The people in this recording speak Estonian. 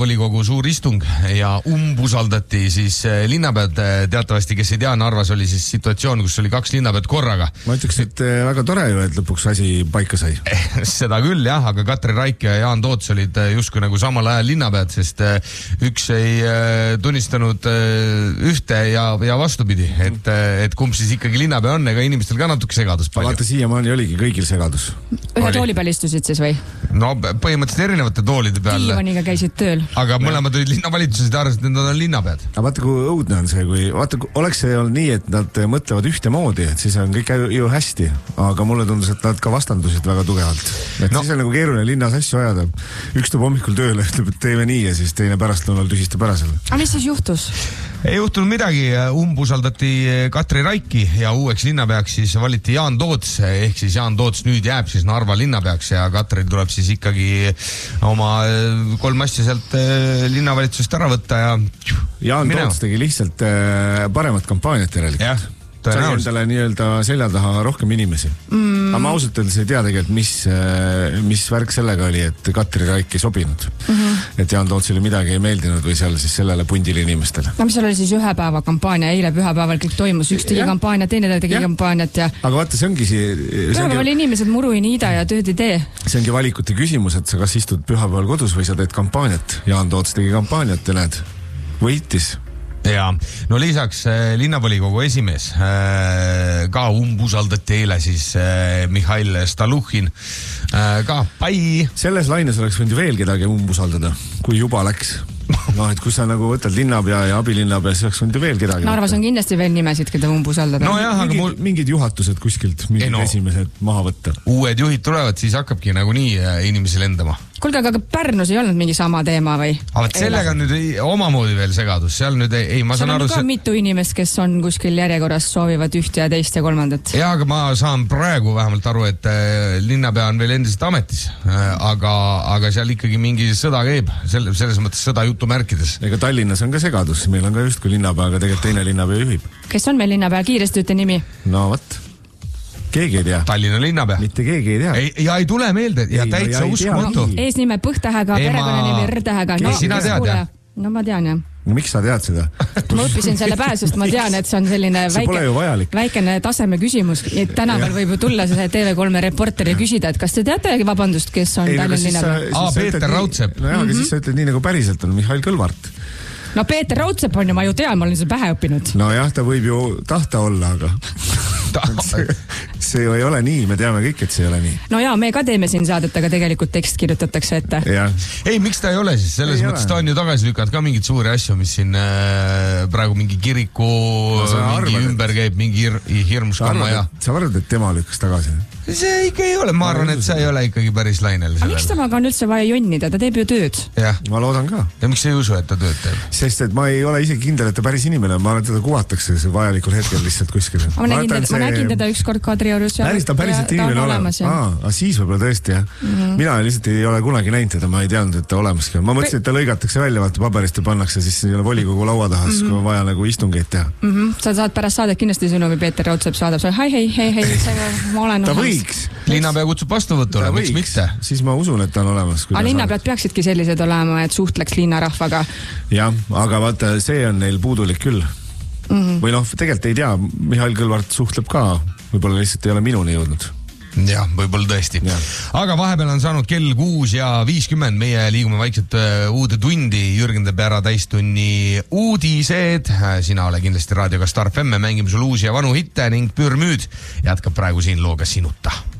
linnavolikogu suur istung ja umbusaldati siis linnapead. Teatavasti, kes ei tea, Narvas oli siis situatsioon, kus oli 2 linnapead korraga. Ma ütleks, et väga tore ju, et lõpuks asi paika sai. Seda küll jah, aga Katri Raik ja Jaan Toots olid justkui nagu samal ajal linnapead, sest üks ei tunnistanud ühte ja vastupidi, et kumb siis ikkagi linnapea on, ega inimestel ka natuke segadus palju. Vaata, siiamaani oligi kõigil segadus. Ühe tooli peal istusid siis või? No põhimõtteliselt erinevate toolide peal. Diivaniga käisid tööl. Aga mõlemad olid linnavalitsused ja arvasid, et nad on linnapead. Aga vaata, kui õudne on see, kui oleks see olnud nii, et nad mõtlevad ühtemoodi, et siis on kõik ju hästi. Aga mulle tundus, et nad ka vastandusid väga tugevalt. Et siis on nagu keeruline linnas asju ajada. Üks tuleb hommikul tööle, ütleb, et teeme nii ja siis teine pärastlõunal tühistab ära selle. Aga mis siis juhtus? Ei juhtunud midagi, umbusaldati Katri Raiki ja uueks linnapeaks siis valiti Jaan Toots, ehk siis Jaan Toots nüüd jääb siis Narva linnapeaks ja Katri tuleb siis ikkagi oma 3 asja sealt linnavalitsusest ära võtta ja Jaan Toots tegi lihtsalt paremat kampaaniat järelikult. Sai endale nii-öelda selja taha rohkem inimesi. Aga ma ausalt öeldes ei tea tegelikult, mis värk sellega oli, et Katri Raik ei sobinud. Et Jaan Tootsile midagi ei meeldinud või seal siis sellele pundile inimestele. No mis oli siis 1 päeva kampaania, eile pühapäeval kõik toimus, üks tegi kampaania, teine tegi kampaaniat ja... Aga vaata, see ongi pühapäeval inimesed muru ei niida ja tööd ei tee. See ongi valikute küsimus, et sa kas istud pühapäeval kodus või sa teed kampaaniat. Jaan Toots tegi kampaaniat ja näed, võitis. Ja, no lisaks linnavolikogu esimees ka umbusaldati eile siis Mihhail Stalnuhhin ka pai. Selles laines oleks võinud veel kedagi umbusaldada, kui juba läks. No, et kui sa nagu võtad linnapea ja abilinnapea, siis oleks võinud veel kedagi. Narvas on kindlasti veel nimesid, keda umbusaldada. No jah, aga mingid juhatused kuskilt, mingid esimesed maha võtta. Uued juhid tulevad, siis hakkabki nagu nii inimesi lendama. Kuulge, aga Pärnus ei olnud mingi sama teema või? Aga sellega on nüüd omamoodi veel segadus. Seal nüüd ma saan aru... Seal on ka mitu inimest, kes on kuskil järjekorras, soovivad üht ja teist ja kolmandat. Ja, aga ma saan praegu vähemalt aru, et linnapea on veel endiselt ametis. Aga seal ikkagi mingi sõda käib. Selles mõttes sõda jutumärkides. Ega Tallinnas on ka segadus. Meil on ka just kui linnapea, aga tegelikult teine linnapea juhib. Kes on meil linnapea? Kiiresti üte nimi. No võt. Keegi ei tea. Tallinna linnapea. Mitte keegi ei tea. Ja ei tule meelde. Ja täitsa uskumatu. Eesnime Põhtähega, perekonnanimi Rõdähega. Sina tead, jah? No ma tean, jah. No miks sa tead seda? Ma õppisin selle päev, sest ma tean, et see on selline väikene taseme küsimus. Tänaval võib ju tulla see TV3 reporteri küsida, et kas te teate vabandust, kes on Tallinna linnapea? Peeter Raudsepp. No jah, aga siis sa ütled nii nagu päriselt on Mihhail Kõlvart. No Peeter Raudsepp on ju, ma ju tean, ma olen see pähe õppinud. No jah, ta võib ju tahta olla, aga see ei ole nii, me teame kõik, et see ei ole nii. No jaa, me ka teeme siin saadet, aga tegelikult tekst kirjutatakse ette. Ei, miks ta ei ole siis? Selles mõttes ta on ju tagasi lükanud ka mingid suuri asju, mis siin praegu mingi kiriku mingi ümber käib, mingi hirmus kamma ja... Sa arvad, et tema lükkas tagasi? See ikka ei ole, ma arvan, et see ei ole ikkagi päris lainel. Aga miks temaga on üldse vaja jonnida, ta teeb ju tööd? Jah, ma loodan ka. Ja miks sa ei usu, et ta tööd teeb? Sest, et ma ei ole isegi kindel, et ta päris inimene, ma arvan, et teda kuvatakse vajalikul hetkel lihtsalt kuskil. Ma nägin teda ükskord Kadriorus ja ta päriselt inimene olemas. Siis võib-olla tõesti, jah. Mina lihtsalt ei ole kunagi näinud teda, ma ei teadnud, et ta olemaski on. Ma mõtlesin, et ta lõigatakse välja, vaata paberist ja pannakse siis volikogu laua taha, kui on vaja nagu istungeid teha. Sa saad pärast saadet kindlasti sõnumi, Peeter Raudsepp saadab. Hei, ma olen ta võiks. Linnapea kutsub vastuvõtule, miks mitte? Siis ma usun, et ta on olemas. Aga linnapead peaksidki sellised olema, et suhtleks linnarahvaga. Jah, aga vaata, see on neil puudulik küll. Või noh, tegelikult ei tea, Mihhail Kõlvart suhtleb ka, võib-olla lihtsalt ei ole minuni jõudnud. Jah, võib-olla tõesti. Aga vahepeal on saanud kell 6:50, meie liigume vaikselt uude tundi, Jürgen teeb ära täistunni uudised. Sina ole kindlasti raadioga Star FM, mängime sul uusi ja vanu hitte ning Pürmüüd jätkab praegu siin looga Sinuta.